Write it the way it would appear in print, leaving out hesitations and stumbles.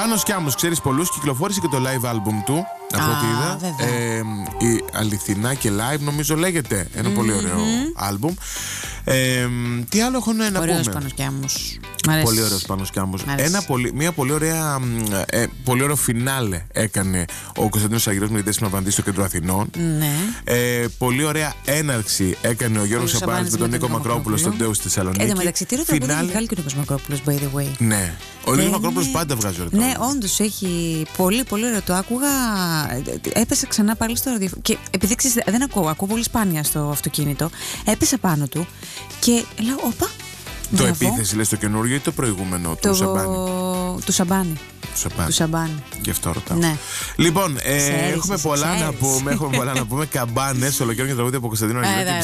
Πάνος Κιάμος, ξέρεις πολλούς, κυκλοφόρησε και το live album του. Από ό,τι είδα. Η Αληθινά και live, νομίζω λέγεται. Ένα πολύ ωραίο album. Τι άλλο έχω να πούμε. Ωραίος Πάνος Κιάμος. Πολύ ωραίος Πάνος Κιάμος. Μια πολύ ωραία, πολύ ωραίο φινάλε έκανε ο Κωνσταντίνος Αργυρός με την Δέσποινα Βανδύ στο Κέντρο Αθηνών. Ναι. Πολύ ωραία έναρξη έκανε ο Γιώργος Σαμπάνης με τον Νίκο Μακρόπουλο στο Ντέου στη Θεσσαλονίκη. Εν τω μεταξύ, τι ρωτάω Μιχάλη και ο Νίκος Μακρόπουλος, by the way. Ναι. Ο Νίκος Μακρόπουλος πάντα βγάζει ωραία. Ναι, όντως έχει πολύ πολύ ωραίο. Το άκουγα. Έπεσα ξανά πάλι στο ραδιόφωνο. Και επειδή ξέρεις, δεν ακούω πολύ σπάνια στο αυτοκίνητο, έπεσα πάνω του και λέω, όπα. Το επίθεση λες το καινούργιο ή το προηγούμενο του Σαμπάνη? Του Σαμπάνη. Του Σαμπάνη. Γι' αυτό ρωτάω. Ναι. Λοιπόν, έχουμε πολλά να πούμε. Καμπάνες, ολοκαίρια τραγούδια από Κωνσταντίνο Αργυρό.